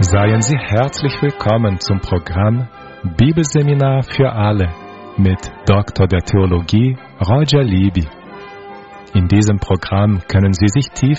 Seien Sie herzlich willkommen zum Programm Bibelseminar für alle mit Dr. der Theologie Roger Libby. In diesem Programm können Sie sich tief